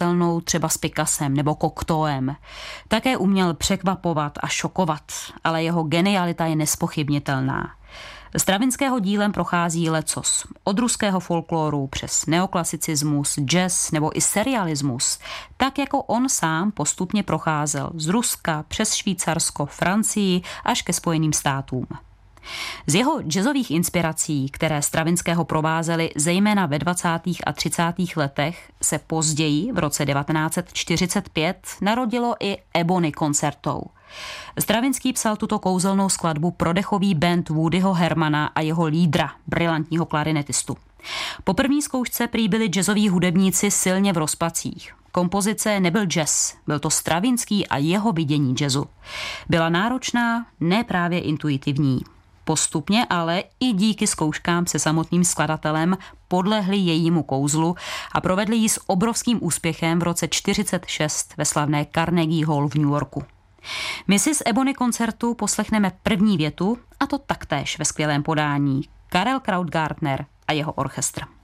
srovnatelnou třeba s Picassem nebo Cocteauem. Také uměl překvapovat a šokovat, ale jeho genialita je nezpochybnitelná. Stravinského dílem prochází lecos. Od ruského folkloru přes neoklasicismus, jazz nebo i serialismus, tak jako on sám postupně procházel z Ruska přes Švýcarsko, Francii až ke Spojeným státům. Z jeho jazzových inspirací, které Stravinského provázely zejména ve 20. a 30. letech, se později v roce 1945 narodilo i Ebony Concerto. Stravinský psal tuto kouzelnou skladbu pro dechový band Woodyho Hermana a jeho lídra, brilantního klarinetistu. Po první zkoušce prý byli jazzoví hudebníci silně v rozpacích. Kompozice nebyl jazz, byl to Stravinský a jeho vidění jazzu. Byla náročná, ne právě intuitivní. Postupně ale i díky zkouškám se samotným skladatelem podlehli jejímu kouzlu a provedli ji s obrovským úspěchem v roce 1946 ve slavné Carnegie Hall v New Yorku. My si z Ebony koncertu poslechneme první větu, a to taktéž ve skvělém podání. Karel Krautgartner a jeho orchestr.